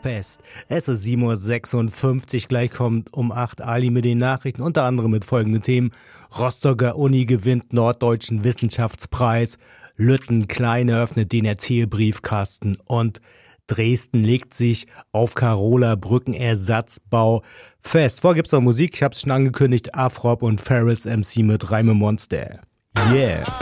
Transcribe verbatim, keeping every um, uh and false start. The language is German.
fest. Es ist sieben Uhr sechsundfünfzig, gleich kommt um acht Ali mit den Nachrichten, unter anderem mit folgenden Themen. Rostocker Uni gewinnt Norddeutschen Wissenschaftspreis, Lütten Klein eröffnet den Erzählbriefkasten und Dresden legt sich auf Karoler Brückenersatzbau fest. Vorher gibt's noch Musik, ich hab's schon angekündigt, Afrop und Ferris M C mit Reime Monster. Yeah!